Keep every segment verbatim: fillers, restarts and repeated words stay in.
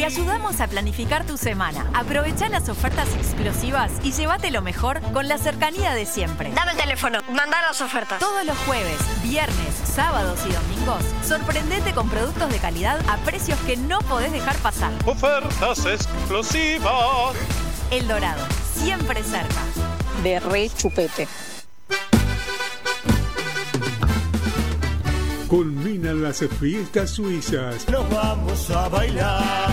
Te ayudamos a planificar tu semana. Aprovecha las ofertas exclusivas y llévate lo mejor con la cercanía de siempre. Dame el teléfono, manda las ofertas. Todos los jueves, viernes, sábados y domingos, sorprendete con productos de calidad a precios que no podés dejar pasar. Ofertas exclusivas. El Dorado, siempre cerca. De re chupete. Culminan las fiestas suizas. Nos vamos a bailar.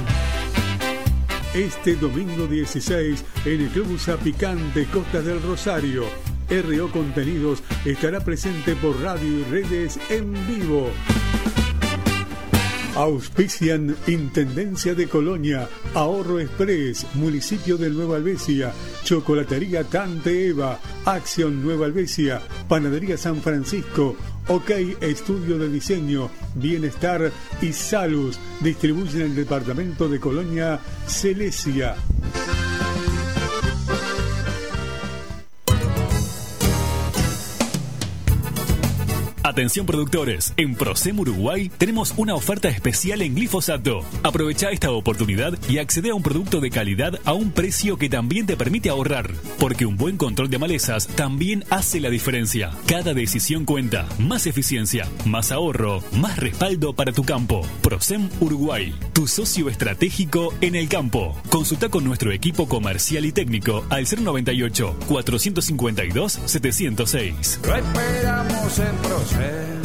Este domingo dieciséis en el Club Zapicán de Costa del Rosario. R O Contenidos estará presente por radio y redes en vivo. Auspician Intendencia de Colonia, Ahorro Express, Municipio de Nueva Albesia, Chocolatería Tante Eva, Acción Nueva Albesia, Panadería San Francisco, OK Estudio de Diseño, Bienestar y Salus. Distribuyen el departamento de Colonia Celesia. Atención productores, en Procem Uruguay tenemos una oferta especial en glifosato. Aprovecha esta oportunidad y accede a un producto de calidad a un precio que también te permite ahorrar, porque un buen control de malezas también hace la diferencia. Cada decisión cuenta, más eficiencia, más ahorro, más respaldo para tu campo. Procem Uruguay, tu socio estratégico en el campo. Consulta con nuestro equipo comercial y técnico al cero noventa y ocho, cuatrocientos cincuenta y dos, setecientos seis. Lo esperamos en Procem.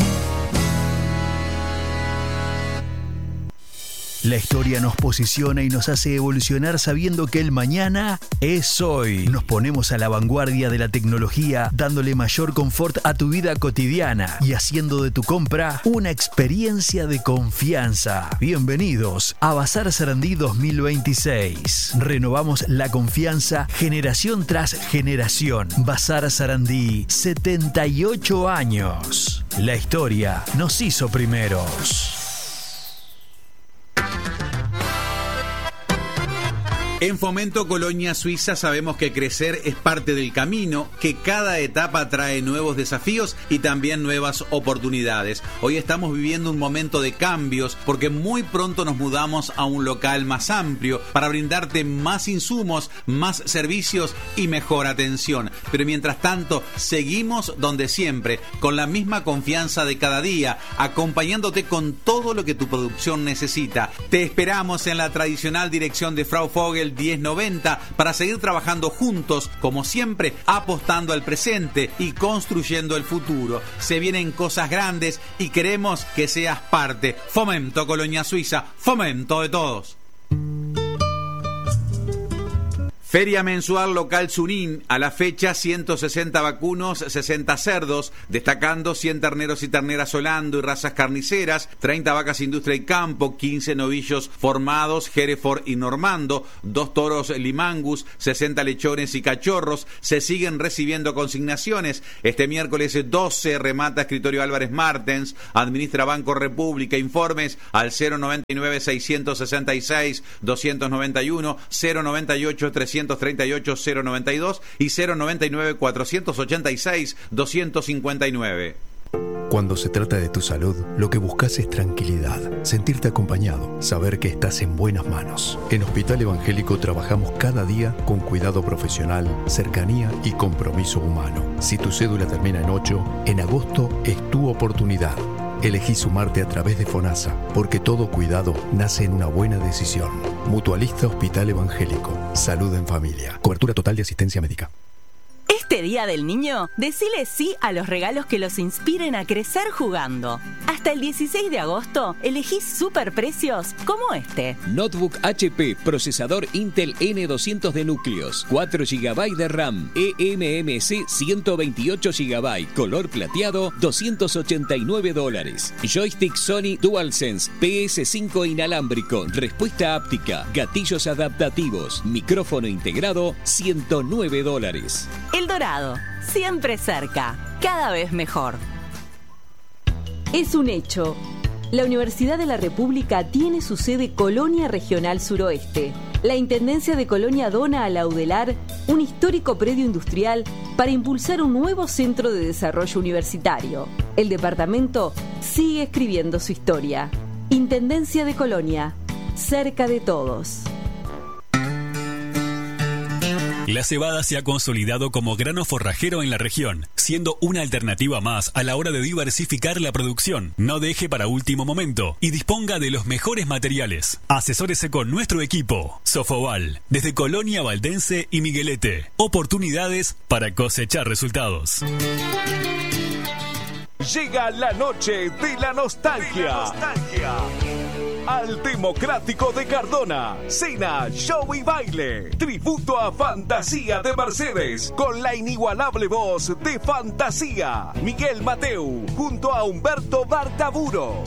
La historia nos posiciona y nos hace evolucionar sabiendo que el mañana es hoy. Nos ponemos a la vanguardia de la tecnología, dándole mayor confort a tu vida cotidiana y haciendo de tu compra una experiencia de confianza. Bienvenidos a Bazar Sarandí dos mil veintiséis. Renovamos la confianza generación tras generación. Bazar Sarandí, setenta y ocho años. La historia nos hizo primeros. En Fomento Colonia Suiza sabemos que crecer es parte del camino, que cada etapa trae nuevos desafíos y también nuevas oportunidades. Hoy estamos viviendo un momento de cambios porque muy pronto nos mudamos a un local más amplio para brindarte más insumos, más servicios y mejor atención. Pero mientras tanto, seguimos donde siempre, con la misma confianza de cada día, acompañándote con todo lo que tu producción necesita. Te esperamos en la tradicional dirección de Frau Vogel diez noventa para seguir trabajando juntos, como siempre, apostando al presente y construyendo el futuro. Se vienen cosas grandes y queremos que seas parte. Fomento Colonia Suiza, fomento de todos. Feria mensual local Sunín, a la fecha ciento sesenta vacunos, sesenta cerdos, destacando cien terneros y terneras Holando y razas carniceras, treinta vacas industria y campo, quince novillos formados, Hereford y Normando, dos toros Limangus, sesenta lechones y cachorros. Se siguen recibiendo consignaciones. Este miércoles doce remata Escritorio Álvarez Martens, administra Banco República. Informes al cero noventa y nueve, seiscientos sesenta y seis, doscientos noventa y uno, cero noventa y ocho, trescientos treinta y ocho, cero noventa y dos y cero noventa y nueve, cuatrocientos ochenta y seis, doscientos cincuenta y nueve. Cuando se trata de tu salud, lo que buscas es tranquilidad, sentirte acompañado, saber que estás en buenas manos. En Hospital Evangélico trabajamos cada día con cuidado profesional, cercanía y compromiso humano. Si tu cédula termina en ocho, en agosto es tu oportunidad. Elegí sumarte a través de FONASA, porque todo cuidado nace en una buena decisión. Mutualista Hospital Evangélico. Salud en familia. Cobertura total de asistencia médica. Este Día del Niño, decile sí a los regalos que los inspiren a crecer jugando. Hasta el dieciséis de agosto, elegí superprecios como este. Notebook H P, procesador Intel N doscientos de núcleos, cuatro gigabytes de RAM, E M M C ciento veintiocho gigabytes, color plateado, doscientos ochenta y nueve dólares. Joystick Sony DualSense, P S cinco inalámbrico, respuesta áptica, gatillos adaptativos, micrófono integrado, ciento nueve dólares. El Dorado, siempre cerca, cada vez mejor. Es un hecho. La Universidad de la República tiene su sede Colonia Regional Suroeste. La Intendencia de Colonia dona a la UDELAR un histórico predio industrial para impulsar un nuevo centro de desarrollo universitario. El departamento sigue escribiendo su historia. Intendencia de Colonia. cerca de todos. La cebada se ha consolidado como grano forrajero en la región, siendo una alternativa más a la hora de diversificar la producción. No deje para último momento y disponga de los mejores materiales. Asesórese con nuestro equipo. Sofoval, desde Colonia Valdense y Miguelete. Oportunidades para cosechar resultados. Llega la noche de la nostalgia. De la nostalgia. Al Democrático de Cardona, cena, show y baile. Tributo a Fantasía de Mercedes, con la inigualable voz de Fantasía. Miguel Mateu, junto a Humberto Bartaburo.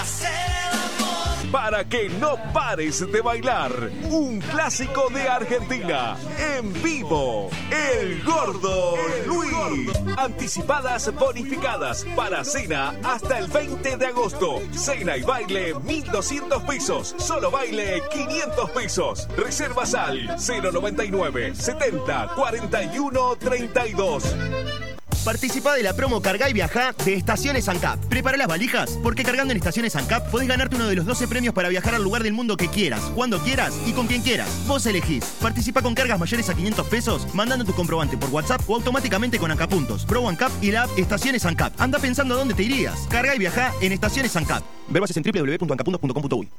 Para que no pares de bailar, un clásico de Argentina, en vivo, El Gordo Luis. Anticipadas bonificadas para cena hasta el veinte de agosto. Cena y baile mil doscientos pesos, solo baile quinientos pesos. Reservas al cero noventa y nueve, setenta, cuarenta y uno, treinta y dos. Participa de la promo Cargá y Viajá de Estaciones ANCAP. Prepara las valijas, porque cargando en Estaciones ANCAP podés ganarte uno de los doce premios para viajar al lugar del mundo que quieras, cuando quieras y con quien quieras. Vos elegís. Participa con cargas mayores a quinientos pesos, mandando tu comprobante por WhatsApp o automáticamente con ANCAP Puntos, Pro ANCAP y la app Estaciones ANCAP. Anda pensando a dónde te irías. Cargá y Viajá en Estaciones ANCAP. Ver bases en doble u doble u doble u punto ancapuntos punto com punto uy.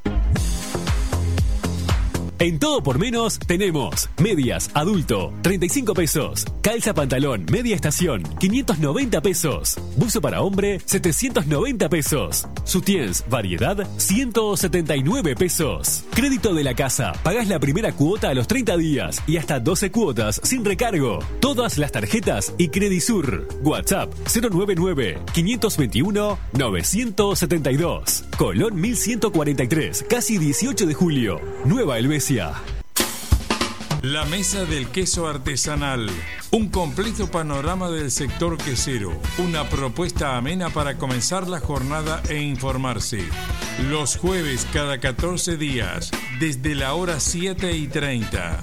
En Todo por Menos tenemos medias adulto, treinta y cinco pesos. Calza pantalón, media estación, quinientos noventa pesos. Buzo para hombre, setecientos noventa pesos. Sutiens, variedad, ciento setenta y nueve pesos. Crédito de la casa, pagás la primera cuota a los treinta días y hasta doce cuotas sin recargo. Todas las tarjetas y Credisur. WhatsApp cero noventa y nueve, quinientos veintiuno, novecientos setenta y dos. Colón mil ciento cuarenta y tres, casi dieciocho de julio. Nueva Helvecia. La Mesa del Queso Artesanal. Un completo panorama del sector quesero. Una propuesta amena para comenzar la jornada e informarse. Los jueves cada catorce días, desde la hora siete y treinta.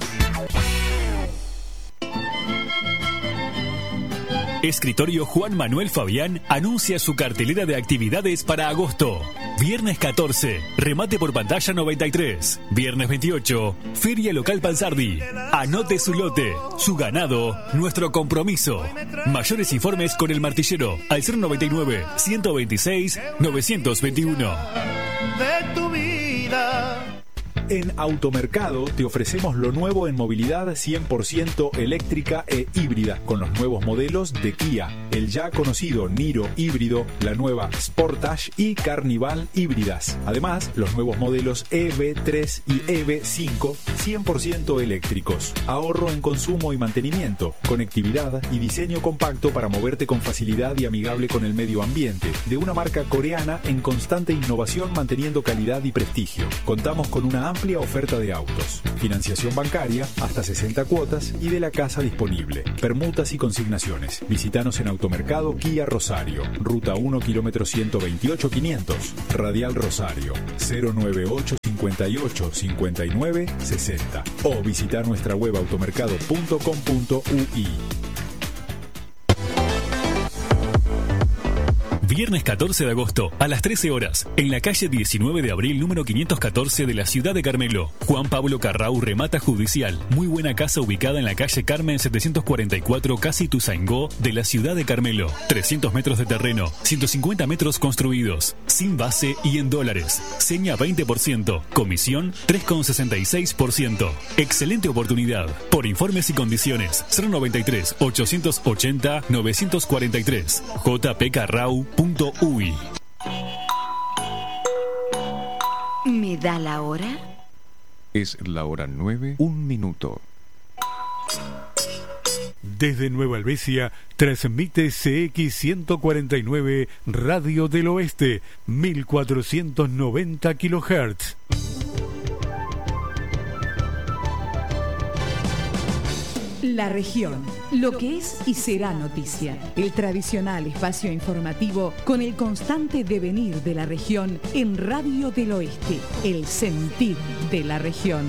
Escritorio Juan Manuel Fabián anuncia su cartelera de actividades para agosto. Viernes catorce, remate por pantalla noventa y tres. Viernes veintiocho, Feria Local Panzardi. Anote su lote, su ganado, nuestro compromiso. Mayores informes con el martillero al cero noventa y nueve, ciento veintiséis, novecientos veintiuno. De tu vida. En Automercado te ofrecemos lo nuevo en movilidad cien por ciento eléctrica e híbrida, con los nuevos modelos de Kia, el ya conocido Niro híbrido, la nueva Sportage y Carnival híbridas. Además, los nuevos modelos E V tres y E V cinco cien por ciento eléctricos. Ahorro en consumo y mantenimiento, conectividad y diseño compacto para moverte con facilidad y amigable con el medio ambiente. De una marca coreana en constante innovación, manteniendo calidad y prestigio. Contamos con una amplia oferta de autos, financiación bancaria hasta sesenta cuotas y de la casa disponible, permutas y consignaciones. Visítanos en Automercado Kia Rosario, Ruta uno, kilómetro ciento veintiocho, quinientos, Radial Rosario, cero noventa y ocho, cincuenta y ocho, cincuenta y nueve, sesenta, o visita nuestra web automercado punto com punto uy. Viernes catorce de agosto, a las trece horas, en la calle diecinueve de abril, número quinientos catorce de la ciudad de Carmelo. Juan Pablo Carrau remata judicial. Muy buena casa ubicada en la calle Carmen setecientos cuarenta y cuatro, casi Tuzaingó, de la ciudad de Carmelo. trescientos metros de terreno, ciento cincuenta metros construidos, sin base y en dólares. Seña veinte por ciento, comisión tres coma sesenta y seis por ciento. Excelente oportunidad. Por informes y condiciones, cero noventa y tres, ochocientos ochenta, novecientos cuarenta y tres. j p carrau punto uy. ¿Me da la hora? Es la hora nueve, un minuto. Desde Nueva Helvecia transmite C X ciento cuarenta y nueve Radio del Oeste, mil cuatrocientos noventa kilohertz. La región, lo que es y será noticia. El tradicional espacio informativo con el constante devenir de la región en Radio del Oeste, el sentir de la región.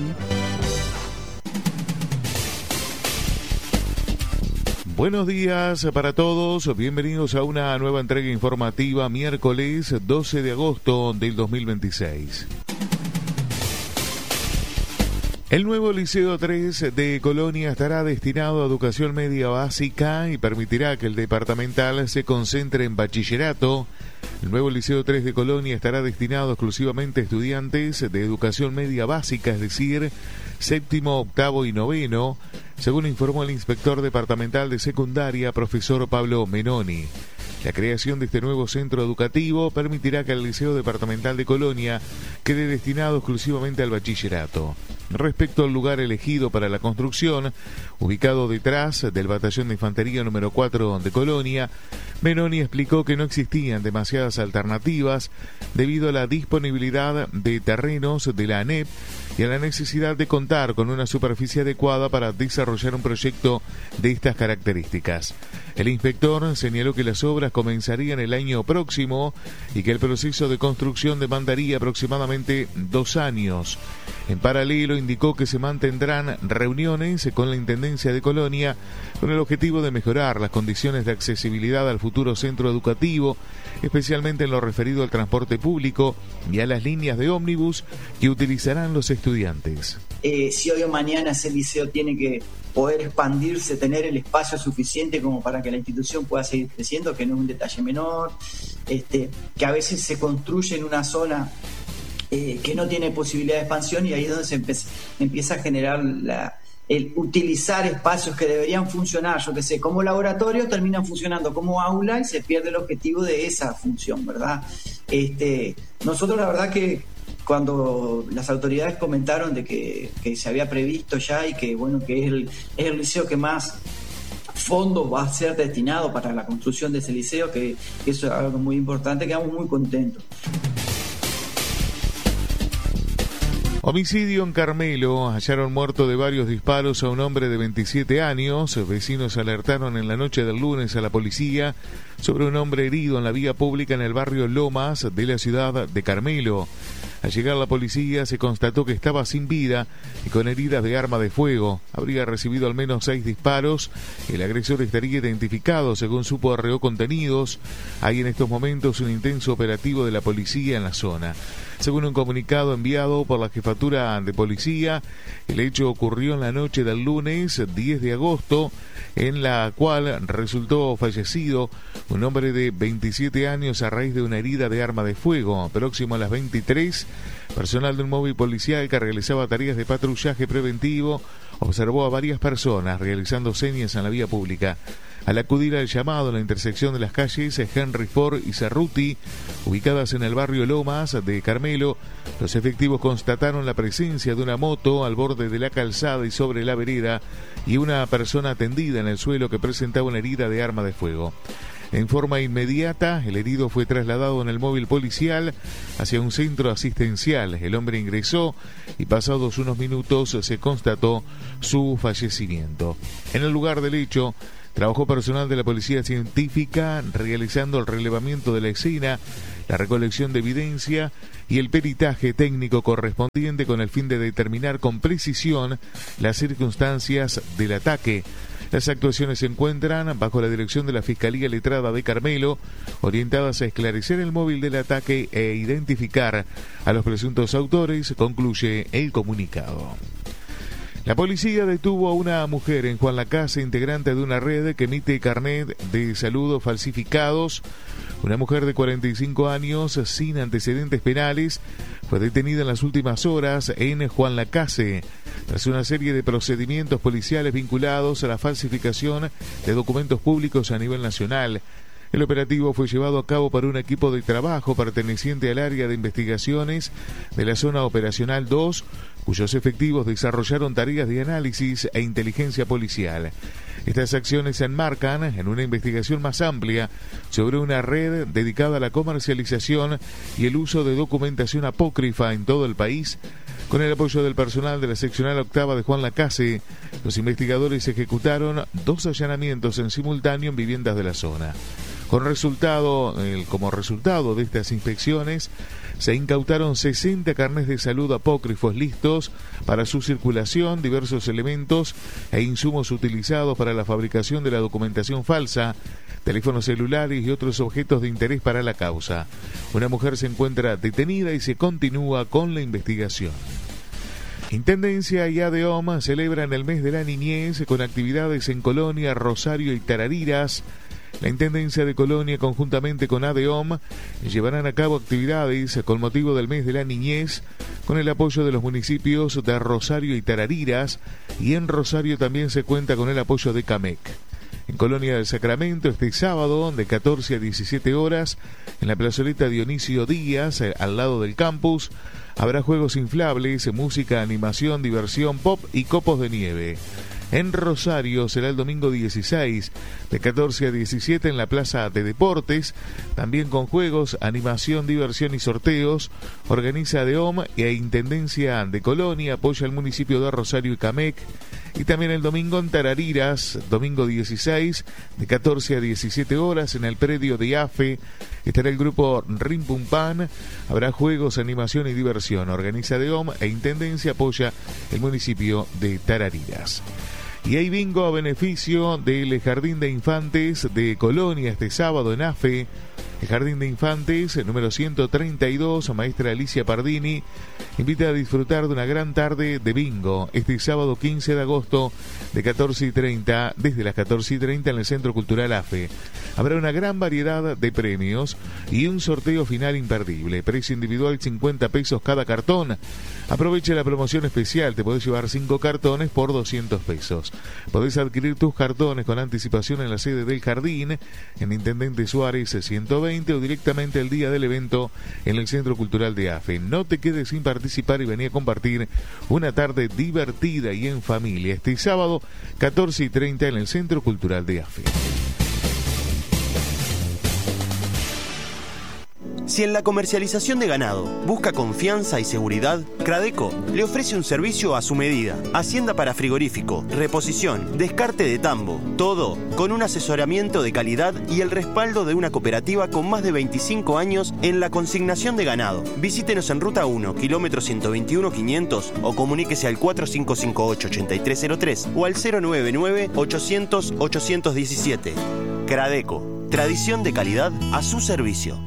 Buenos días para todos, bienvenidos a una nueva entrega informativa, miércoles doce de agosto del dos mil veintiséis. El nuevo Liceo tres de Colonia estará destinado a educación media básica y permitirá que el departamental se concentre en bachillerato. El nuevo Liceo tres de Colonia estará destinado exclusivamente a estudiantes de educación media básica, es decir, séptimo, octavo y noveno, según informó el inspector departamental de secundaria, profesor Pablo Menoni. La creación de este nuevo centro educativo permitirá que el Liceo Departamental de Colonia quede destinado exclusivamente al bachillerato. Respecto al lugar elegido para la construcción, ubicado detrás del Batallón de Infantería número cuatro de Colonia, Menoni explicó que no existían demasiadas alternativas debido a la disponibilidad de terrenos de la ANEP y a la necesidad de contar con una superficie adecuada para desarrollar un proyecto de estas características. El inspector señaló que las obras comenzarían el año próximo y que el proceso de construcción demandaría aproximadamente dos años. En paralelo, indicó que se mantendrán reuniones con la Intendencia de Colonia con el objetivo de mejorar las condiciones de accesibilidad al futuro centro educativo, especialmente en lo referido al transporte público y a las líneas de ómnibus que utilizarán los estudiantes. Eh, si hoy o mañana ese liceo tiene que poder expandirse, tener el espacio suficiente como para que la institución pueda seguir creciendo, que no es un detalle menor, este, que a veces se construye en una zona eh, que no tiene posibilidad de expansión, y ahí es donde se empe- empieza a generar la, el utilizar espacios que deberían funcionar, yo que sé, como laboratorio, terminan funcionando como aula y se pierde el objetivo de esa función, ¿verdad? Este, nosotros la verdad que cuando las autoridades comentaron de que, que se había previsto ya y que bueno que es el, es el liceo que más fondos va a ser destinado para la construcción de ese liceo, que, que eso es algo muy importante, quedamos muy contentos. Homicidio en Carmelo. Hallaron muerto de varios disparos a un hombre de veintisiete años. Vecinos alertaron en la noche del lunes a la policía sobre un hombre herido en la vía pública en el barrio Lomas de la ciudad de Carmelo. Al llegar la policía se constató que estaba sin vida y con heridas de arma de fuego. Habría recibido al menos seis disparos. El agresor estaría identificado, según supo R O Contenidos. Hay en estos momentos un intenso operativo de la policía en la zona. Según un comunicado enviado por la Jefatura de Policía, el hecho ocurrió en la noche del lunes diez de agosto, en la cual resultó fallecido un hombre de veintisiete años a raíz de una herida de arma de fuego. Próximo a las veintitrés, personal de un móvil policial que realizaba tareas de patrullaje preventivo observó a varias personas realizando señas en la vía pública. Al acudir al llamado en la intersección de las calles Henry Ford y Cerruti, ubicadas en el barrio Lomas de Carmelo, los efectivos constataron la presencia de una moto al borde de la calzada y sobre la vereda y una persona tendida en el suelo que presentaba una herida de arma de fuego. En forma inmediata, el herido fue trasladado en el móvil policial hacia un centro asistencial. El hombre ingresó y pasados unos minutos se constató su fallecimiento. En el lugar del hecho, trabajó personal de la Policía Científica realizando el relevamiento de la escena, la recolección de evidencia y el peritaje técnico correspondiente con el fin de determinar con precisión las circunstancias del ataque. Las actuaciones se encuentran bajo la dirección de la Fiscalía Letrada de Carmelo, orientadas a esclarecer el móvil del ataque e identificar a los presuntos autores, concluye el comunicado. La policía detuvo a una mujer en Juan Lacase, integrante de una red que emite carnet de salud falsificados. Una mujer de cuarenta y cinco años, sin antecedentes penales, fue detenida en las últimas horas en Juan Lacase, tras una serie de procedimientos policiales vinculados a la falsificación de documentos públicos a nivel nacional. El operativo fue llevado a cabo por un equipo de trabajo perteneciente al área de investigaciones de la zona operacional dos, cuyos efectivos desarrollaron tareas de análisis e inteligencia policial. Estas acciones se enmarcan en una investigación más amplia sobre una red dedicada a la comercialización y el uso de documentación apócrifa en todo el país. Con el apoyo del personal de la seccional octava de Juan Lacase, los investigadores ejecutaron dos allanamientos en simultáneo en viviendas de la zona. Con resultado, eh, como resultado de estas inspecciones, se incautaron sesenta carnets de salud apócrifos listos para su circulación, diversos elementos e insumos utilizados para la fabricación de la documentación falsa, teléfonos celulares y otros objetos de interés para la causa. Una mujer se encuentra detenida y se continúa con la investigación. Intendencia y ADEOM celebran el mes de la niñez con actividades en Colonia, Rosario y Tarariras. La Intendencia de Colonia, conjuntamente con ADEOM, llevarán a cabo actividades con motivo del mes de la niñez con el apoyo de los municipios de Rosario y Tarariras, y en Rosario también se cuenta con el apoyo de CAMEC. En Colonia del Sacramento, este sábado, de catorce a diecisiete horas, en la plazoleta Dionisio Díaz, al lado del campus, habrá juegos inflables, música, animación, diversión, pop y copos de nieve. En Rosario será el domingo dieciséis, de catorce a diecisiete, en la Plaza de Deportes, también con juegos, animación, diversión y sorteos. Organiza ADEOM y a Intendencia de Colonia, apoya al municipio de Rosario y CAMEC. Y también el domingo en Tarariras, domingo dieciséis, de catorce a diecisiete horas, en el predio de AFE, estará el grupo Rim Pum Pan. Habrá juegos, animación y diversión. Organiza ADEOM e Intendencia, apoya el municipio de Tarariras. Y hay bingo a beneficio del Jardín de Infantes de Colonia este sábado en AFE. El Jardín de Infantes, número ciento treinta y dos, maestra Alicia Pardini, invita a disfrutar de una gran tarde de bingo este sábado quince de agosto de catorce y treinta, desde las catorce y treinta en el Centro Cultural AFE. Habrá una gran variedad de premios y un sorteo final imperdible. Precio individual cincuenta pesos cada cartón. Aprovecha la promoción especial, te podés llevar cinco cartones por doscientos pesos. Podés adquirir tus cartones con anticipación en la sede del Jardín, en Intendente Suárez ciento veinte, o directamente el día del evento en el Centro Cultural de AFE. No te quedes sin participar y vení a compartir una tarde divertida y en familia este sábado catorce y treinta en el Centro Cultural de AFE. Si en la comercialización de ganado busca confianza y seguridad, Cradeco le ofrece un servicio a su medida. Hacienda para frigorífico, reposición, descarte de tambo, todo con un asesoramiento de calidad y el respaldo de una cooperativa con más de veinticinco años en la consignación de ganado. Visítenos en Ruta uno, kilómetro ciento veintiuno quinientos, o comuníquese al cuatro cinco cinco ocho, ocho tres cero tres o al cero nueve nueve, ochocientos, ochocientos diecisiete. Cradeco, tradición de calidad a su servicio.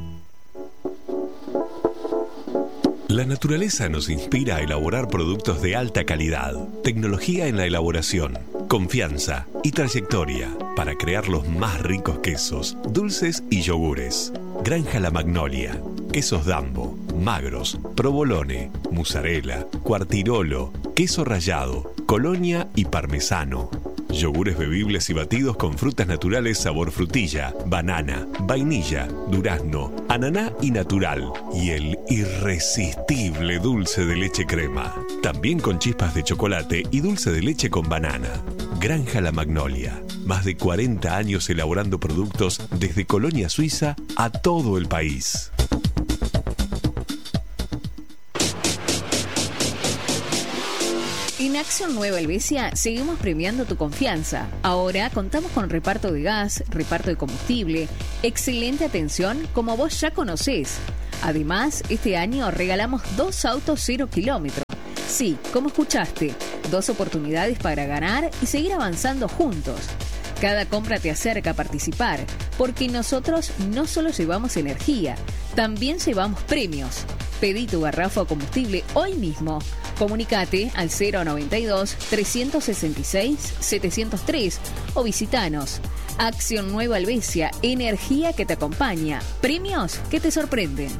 La naturaleza nos inspira a elaborar productos de alta calidad, tecnología en la elaboración, confianza y trayectoria para crear los más ricos quesos, dulces y yogures. Granja La Magnolia, quesos Dambo, magros, provolone, mozzarella, quartirolo, queso rallado, colonia y parmesano. Yogures bebibles y batidos con frutas naturales sabor frutilla, banana, vainilla, durazno, ananá y natural. Y el irresistible dulce de leche crema. También con chispas de chocolate y dulce de leche con banana. Granja La Magnolia. Más de cuarenta años elaborando productos desde Colonia Suiza a todo el país. En Acción Nueva Helvecia seguimos premiando tu confianza. Ahora contamos con reparto de gas, reparto de combustible, excelente atención como vos ya conocés. Además, este año regalamos dos autos cero kilómetros. Sí, como escuchaste, dos oportunidades para ganar y seguir avanzando juntos. Cada compra te acerca a participar, porque nosotros no solo llevamos energía, también llevamos premios. Pedí tu garrafa o combustible hoy mismo. Comunicate al cero noventa y dos, trescientos sesenta y seis, setecientos tres o visitanos. Acción Nueva Helvecia, energía que te acompaña, premios que te sorprenden.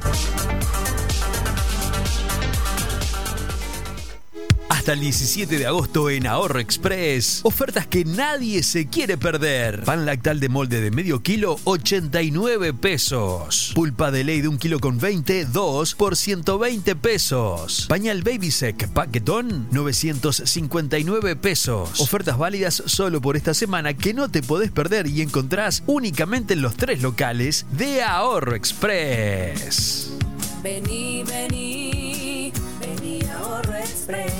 Hasta el diecisiete de agosto en Ahorro Express. Ofertas que nadie se quiere perder. Pan lactal de molde de medio kilo, ochenta y nueve pesos. Pulpa de ley de un kilo con veinte, dos por ciento veinte pesos. Pañal Baby Sec paquetón, novecientos cincuenta y nueve pesos. Ofertas válidas solo por esta semana que no te podés perder y encontrás únicamente en los tres locales de Ahorro Express. Vení, vení, vení a Ahorro Express.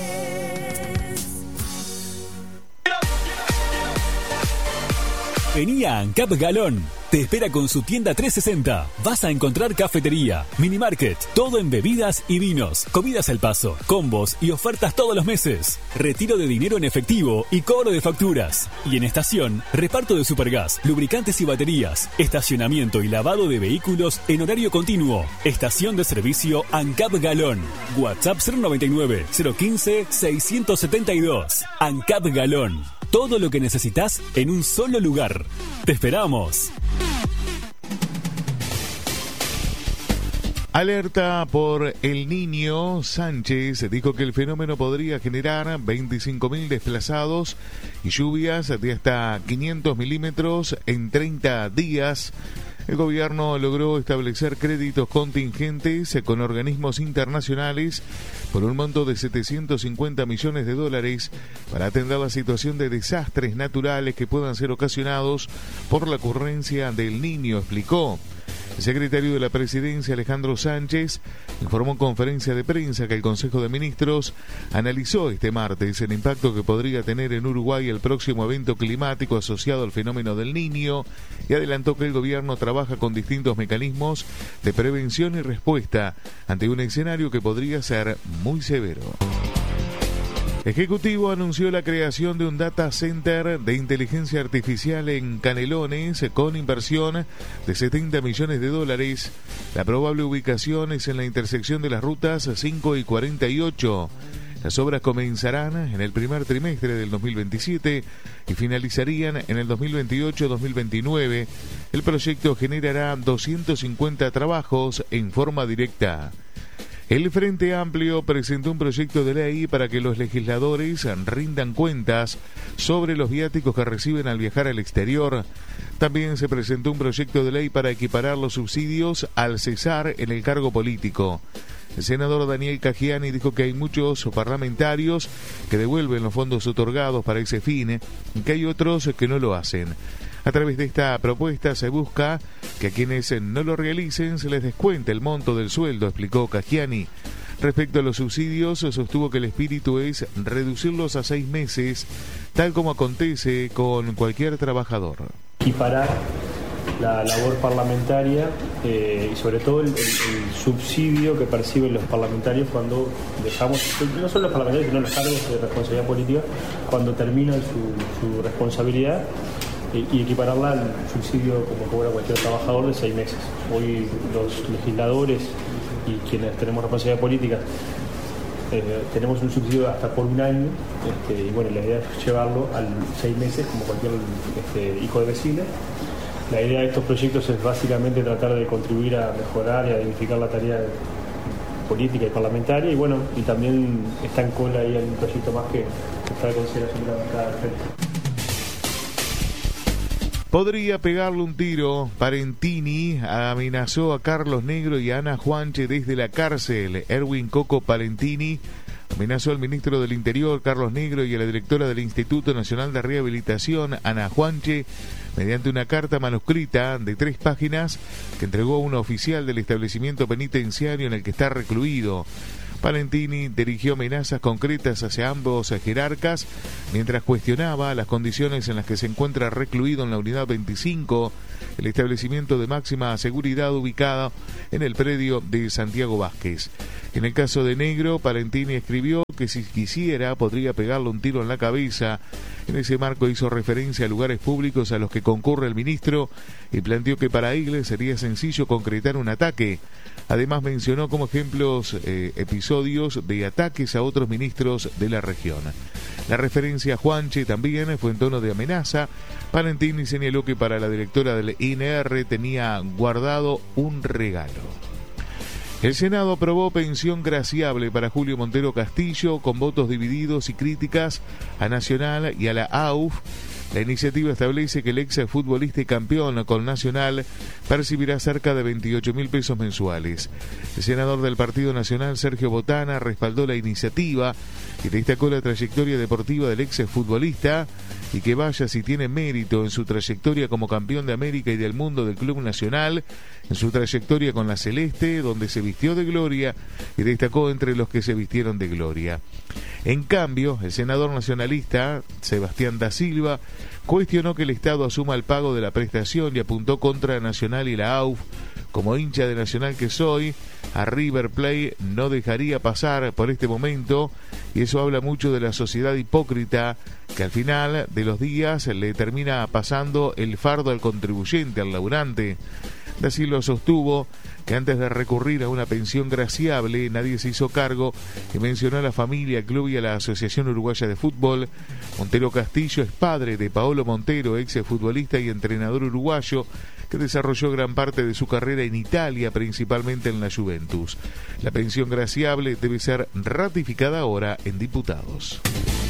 Vení a ANCAP Galón. te espera con su tienda trescientos sesenta. Vas a encontrar cafetería, mini market, todo en bebidas y vinos, comidas al paso, combos y ofertas todos los meses. Retiro de dinero en efectivo y cobro de facturas. Y en estación, reparto de supergas, lubricantes y baterías, estacionamiento y lavado de vehículos en horario continuo. Estación de servicio ANCAP Galón. WhatsApp cero noventa y nueve, cero quince, seiscientos setenta y dos. ANCAP Galón. Todo lo que necesitas en un solo lugar. ¡Te esperamos! Alerta por El Niño. Sánchez dijo que el fenómeno podría generar veinticinco mil desplazados y lluvias de hasta quinientos milímetros en treinta días. El gobierno logró establecer créditos contingentes con organismos internacionales por un monto de setecientos cincuenta millones de dólares para atender la situación de desastres naturales que puedan ser ocasionados por la ocurrencia del Niño, explicó. El secretario de la Presidencia, Alejandro Sánchez, informó en conferencia de prensa que el Consejo de Ministros analizó este martes el impacto que podría tener en Uruguay el próximo evento climático asociado al fenómeno del Niño y adelantó que el gobierno trabaja con distintos mecanismos de prevención y respuesta ante un escenario que podría ser muy severo. Ejecutivo anunció la creación de un data center de inteligencia artificial en Canelones con inversión de setenta millones de dólares. La probable ubicación es en la intersección de las rutas cinco y cuarenta y ocho. Las obras comenzarán en el primer trimestre del dos mil veintisiete y finalizarían en el dos mil veintiocho dos mil veintinueve. El proyecto generará doscientos cincuenta trabajos en forma directa. El Frente Amplio presentó un proyecto de ley para que los legisladores rindan cuentas sobre los viáticos que reciben al viajar al exterior. También se presentó un proyecto de ley para equiparar los subsidios al cesar en el cargo político. El senador Daniel Cagiani dijo que hay muchos parlamentarios que devuelven los fondos otorgados para ese fin y que hay otros que no lo hacen. A través de esta propuesta se busca que a quienes no lo realicen se les descuente el monto del sueldo, explicó Cagiani. Respecto a los subsidios, sostuvo que el espíritu es reducirlos a seis meses, tal como acontece con cualquier trabajador. Equiparar la labor parlamentaria eh, y sobre todo el, el, el subsidio que perciben los parlamentarios cuando dejamos, no solo los parlamentarios, sino los cargos de responsabilidad política, cuando terminan su, su responsabilidad. Y equipararla al subsidio como cobra cualquier trabajador de seis meses. Hoy los legisladores y quienes tenemos responsabilidad política eh, tenemos un subsidio hasta por un año este, y bueno, la idea es llevarlo a seis meses como cualquier este, hijo de vecino. La idea de estos proyectos es básicamente tratar de contribuir a mejorar y a dignificar la tarea política y parlamentaria y bueno, y también está en cola ahí un proyecto más que está de consideración de la bancada del frente. Podría pegarle un tiro. Palentini amenazó a Carlos Negro y a Ana Juanche desde la cárcel. Erwin Coco Palentini amenazó al ministro del Interior, Carlos Negro, y a la directora del Instituto Nacional de Rehabilitación, Ana Juanche, mediante una carta manuscrita de tres páginas que entregó a un oficial del establecimiento penitenciario en el que está recluido. Palentini dirigió amenazas concretas hacia ambos jerarcas mientras cuestionaba las condiciones en las que se encuentra recluido en la unidad veinticinco, el establecimiento de máxima seguridad ubicado en el predio de Santiago Vázquez. En el caso de Negro, Palentini escribió que si quisiera podría pegarle un tiro en la cabeza. En ese marco hizo referencia a lugares públicos a los que concurre el ministro y planteó que para Igles sería sencillo concretar un ataque. Además mencionó como ejemplos eh, episodios de ataques a otros ministros de la región. La referencia a Juanche también fue en tono de amenaza. Palentini señaló que para la directora del I N R tenía guardado un regalo. El Senado aprobó pensión graciable para Julio Montero Castillo con votos divididos y críticas a Nacional y a la A U F. La iniciativa establece que el ex futbolista y campeón con Nacional percibirá cerca de veintiocho mil pesos mensuales. El senador del Partido Nacional, Sergio Botana, respaldó la iniciativa y destacó la trayectoria deportiva del ex futbolista y que vaya si tiene mérito en su trayectoria como campeón de América y del mundo del Club Nacional, en su trayectoria con la Celeste, donde se vistió de gloria y destacó entre los que se vistieron de gloria. En cambio, el senador nacionalista Sebastián da Silva cuestionó que el Estado asuma el pago de la prestación y apuntó contra Nacional y la A U F. Como hincha de Nacional que soy, a River Plate no dejaría pasar por este momento, y eso habla mucho de la sociedad hipócrita que al final de los días le termina pasando el fardo al contribuyente, al laburante. Da Silva sostuvo que antes de recurrir a una pensión graciable nadie se hizo cargo y mencionó a la familia, al club y a la Asociación Uruguaya de Fútbol. Montero Castillo es padre de Paolo Montero, ex futbolista y entrenador uruguayo que desarrolló gran parte de su carrera en Italia, principalmente en la Juventus. La pensión graciable debe ser ratificada ahora en diputados.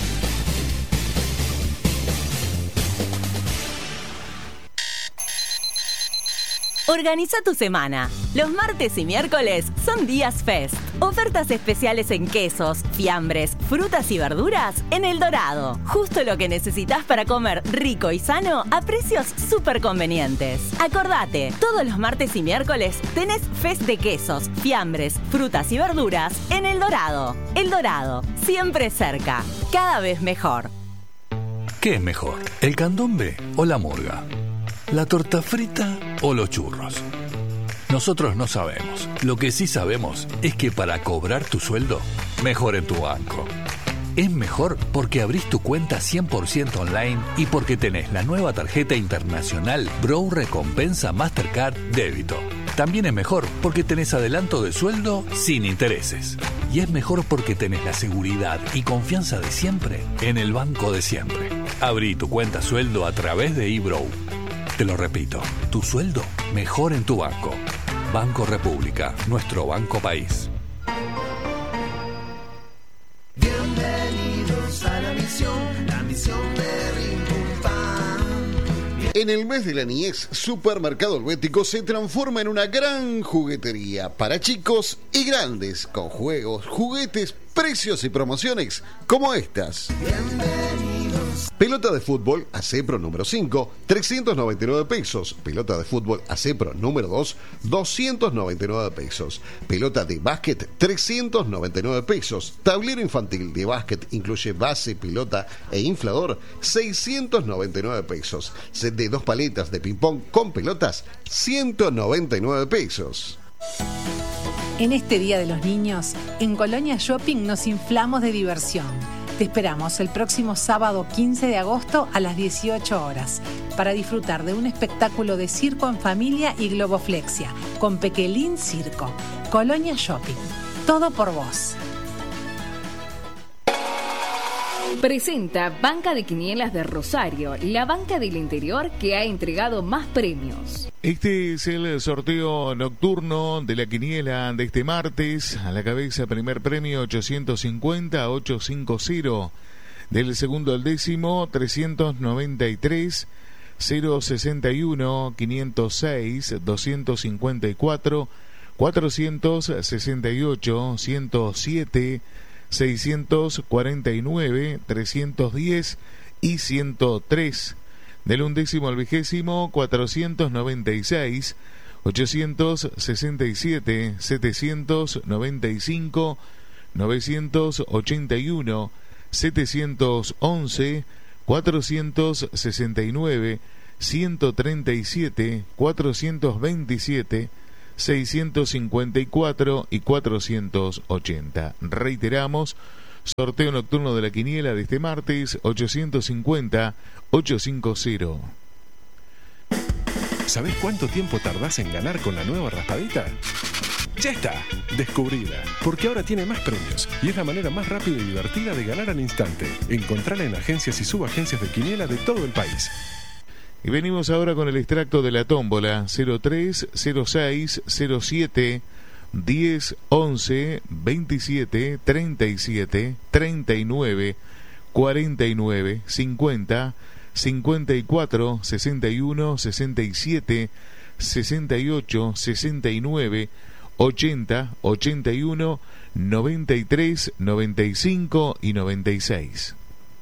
Organiza tu semana. Los martes y miércoles son días Fest. Ofertas especiales en quesos, fiambres, frutas y verduras en El Dorado. Justo lo que necesitas para comer rico y sano a precios súper convenientes. Acordate, todos los martes y miércoles tenés Fest de quesos, fiambres, frutas y verduras en El Dorado. El Dorado, siempre cerca, cada vez mejor. ¿Qué es mejor, el candombe o la murga? ¿La torta frita o los churros? Nosotros no sabemos. Lo que sí sabemos es que para cobrar tu sueldo, mejor en tu banco. Es mejor porque abrís tu cuenta cien por ciento online y porque tenés la nueva tarjeta internacional Brow Recompensa Mastercard Débito. También es mejor porque tenés adelanto de sueldo sin intereses. Y es mejor porque tenés la seguridad y confianza de siempre en el banco de siempre. Abrí tu cuenta sueldo a través de eBrow. Te lo repito, tu sueldo mejor en tu banco. Banco República, nuestro banco país. Bienvenidos a la misión, la misión de Rincón. En el mes de la niñez, Supermercado Helvético se transforma en una gran juguetería para chicos y grandes, con juegos, juguetes, precios y promociones como estas. Bienvenidos. Pelota de fútbol Acepro número cinco, trescientos noventa y nueve pesos. Pelota de fútbol Acepro número dos, doscientos noventa y nueve pesos. Pelota de básquet, trescientos noventa y nueve pesos. Tablero infantil de básquet incluye base, pelota e inflador, seiscientos noventa y nueve pesos. Set de dos paletas de ping-pong con pelotas, ciento noventa y nueve pesos. En este Día de los Niños, en Colonia Shopping nos inflamos de diversión. Te esperamos el próximo sábado quince de agosto a las dieciocho horas para disfrutar de un espectáculo de circo en familia y globoflexia con Pequelín Circo. Colonia Shopping. Todo por vos. Presenta Banca de Quinielas de Rosario, la banca del interior que ha entregado más premios. Este es el sorteo nocturno de la quiniela de este martes. A la cabeza, primer premio ochocientos cincuenta, ochocientos cincuenta. Del segundo al décimo, trescientos noventa y tres, cero sesenta y uno, quinientos seis, doscientos cincuenta y cuatro, cuatrocientos sesenta y ocho, ciento siete, seiscientos cuarenta y nueve, trescientos diez y ciento tres. Del undécimo al vigésimo, cuatrocientos noventa y seis, ochocientos sesenta y siete, setecientos noventa y cinco, novecientos ochenta y uno, setecientos once, cuatrocientos sesenta y nueve, ciento treinta y siete, cuatrocientos veintisiete, seiscientos cincuenta y cuatro y cuatrocientos ochenta. Reiteramos, sorteo nocturno de la quiniela de este martes, ochocientos cincuenta, ochocientos cincuenta. ¿Sabés cuánto tiempo tardás en ganar con la nueva raspadita? ¡Ya está! Descubrila, porque ahora tiene más premios y es la manera más rápida y divertida de ganar al instante. Encontrala en agencias y subagencias de quiniela de todo el país. Y venimos ahora con el extracto de la tómbola cero tres, cero seis, cero siete, diez, once, veintisiete, treinta y siete, treinta y nueve, cuarenta y nueve, cincuenta, cincuenta y cuatro, sesenta y uno, sesenta y siete, sesenta y ocho, sesenta y nueve, ochenta, ochenta y uno, noventa y tres, noventa y cinco y noventa y seis.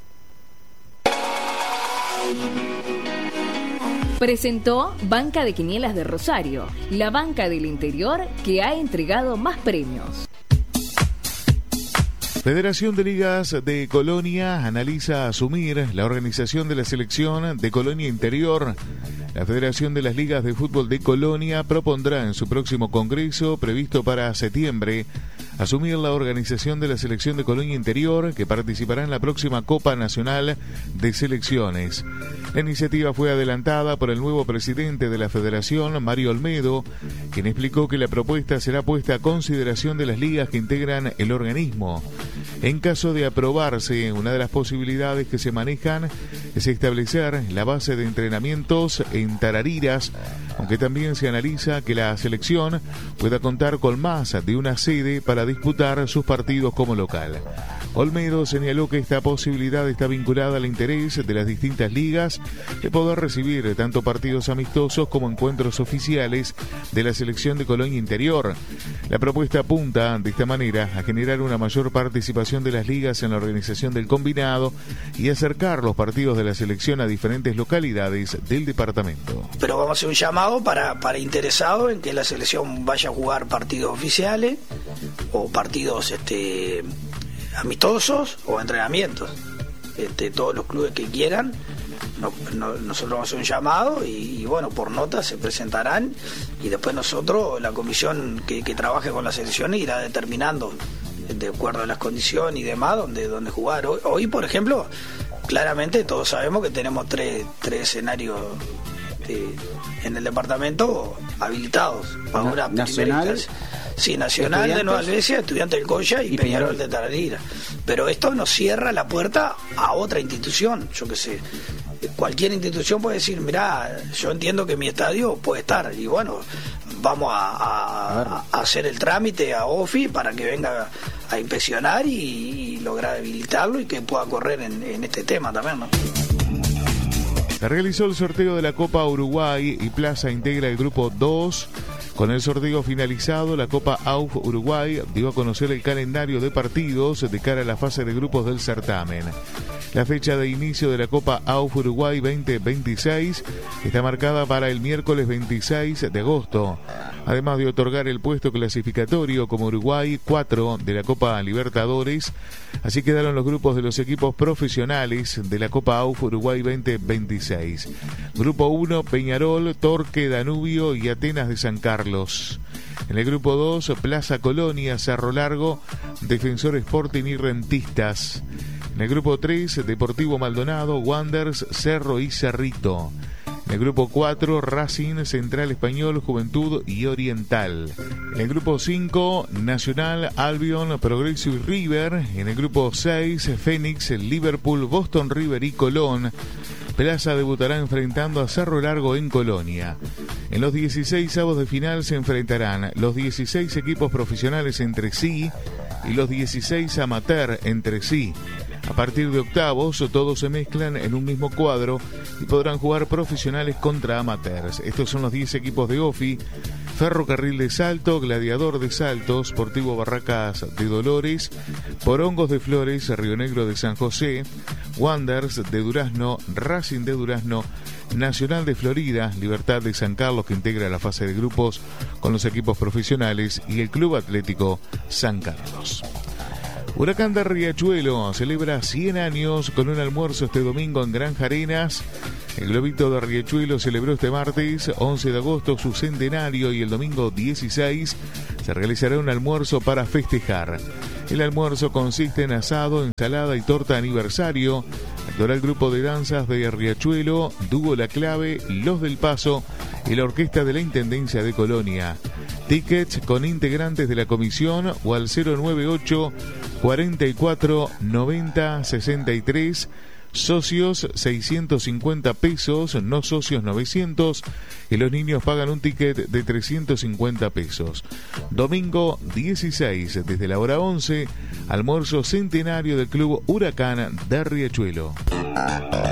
Presentó Banca de Quinielas de Rosario, la banca del interior que ha entregado más premios. Federación de Ligas de Colonia analiza asumir la organización de la selección de Colonia Interior. La Federación de las Ligas de Fútbol de Colonia propondrá en su próximo congreso, previsto para septiembre, asumir la organización de la selección de Colonia Interior, que participará en la próxima Copa Nacional de Selecciones. La iniciativa fue adelantada por el nuevo presidente de la Federación, Mario Olmedo, quien explicó que la propuesta será puesta a consideración de las ligas que integran el organismo. En caso de aprobarse, una de las posibilidades que se manejan es establecer la base de entrenamientos en Tarariras, aunque también se analiza que la selección pueda contar con más de una sede para disputar sus partidos como local. Olmedo señaló que esta posibilidad está vinculada al interés de las distintas ligas de poder recibir tanto partidos amistosos como encuentros oficiales de la selección de Colonia Interior. La propuesta apunta de esta manera a generar una mayor participación de las ligas en la organización del combinado y acercar los partidos de la selección a diferentes localidades del departamento. Pero vamos a hacer un llamado para, para interesados en que la selección vaya a jugar partidos oficiales o partidos este amistosos o entrenamientos. Este, todos los clubes que quieran, no, no, nosotros vamos a hacer un llamado y, y bueno, por nota se presentarán y después nosotros, la comisión que, que trabaje con la selección, irá determinando de acuerdo a las condiciones y demás dónde, dónde jugar. Hoy, hoy, por ejemplo, claramente todos sabemos que tenemos tres, tres escenarios de, en el departamento habilitados para Na, una nacional. Sí, Nacional de Nueva Albesia, Estudiantes del Coya y, y Peñarol, Peñarol de Tararira. Pero esto nos cierra la puerta a otra institución, yo qué sé. Cualquier institución puede decir, mirá, yo entiendo que mi estadio puede estar. Y bueno, vamos a, a, a hacer el trámite a O F I para que venga a inspeccionar y, y lograr habilitarlo y que pueda correr en, en este tema también, ¿no? Se realizó el sorteo de la Copa Uruguay y Plaza integra el grupo dos. Con el sorteo finalizado, la Copa A U F Uruguay dio a conocer el calendario de partidos de cara a la fase de grupos del certamen. La fecha de inicio de la Copa A U F Uruguay veinte veintiséis está marcada para el miércoles veintiséis de agosto. Además de otorgar el puesto clasificatorio como Uruguay cuatro de la Copa Libertadores, así quedaron los grupos de los equipos profesionales de la Copa A U F Uruguay veinte veintiséis. Grupo uno, Peñarol, Torque, Danubio y Atenas de San Carlos. En el grupo dos, Plaza Colonia, Cerro Largo, Defensor Sporting y Rentistas. En el grupo tres, Deportivo Maldonado, Wanderers, Cerro y Cerrito. En el grupo cuatro, Racing, Central Español, Juventud y Oriental. En el grupo cinco, Nacional, Albion, Progreso y River. En el grupo seis, Fénix, Liverpool, Boston River y Colón. Plaza debutará enfrentando a Cerro Largo en Colonia. En los dieciséis avos de final se enfrentarán los dieciséis equipos profesionales entre sí y los dieciséis amateur entre sí. A partir de octavos, todos se mezclan en un mismo cuadro y podrán jugar profesionales contra amateurs. Estos son los diez equipos de O F I: Ferrocarril de Salto, Gladiador de Salto, Sportivo Barracas de Dolores, Porongos de Flores, Río Negro de San José, Wanderers de Durazno, Racing de Durazno, Nacional de Florida, Libertad de San Carlos, que integra la fase de grupos con los equipos profesionales, y el Club Atlético San Carlos. Huracán de Riachuelo celebra cien años con un almuerzo este domingo en Granja Arenas. El Globito de Riachuelo celebró este martes once de agosto su centenario y el domingo dieciséis se realizará un almuerzo para festejar. El almuerzo consiste en asado, ensalada y torta de aniversario. Actuará el grupo de danzas de Riachuelo, Dúo La Clave, Los del Paso y la Orquesta de la Intendencia de Colonia. Tickets con integrantes de la comisión o al cero nueve ocho, cuarenta y cuatro, noventa, sesenta y tres. Socios seiscientos cincuenta pesos, no socios novecientos, y los niños pagan un ticket de trescientos cincuenta pesos. Domingo dieciséis, desde la hora once, almuerzo centenario del Club Huracán de Riachuelo.